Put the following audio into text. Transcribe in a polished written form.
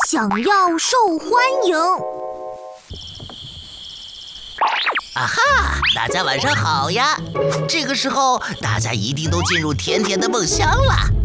想要受欢迎。 啊哈！大家晚上好呀！这个时候，大家一定都进入甜甜的梦乡了。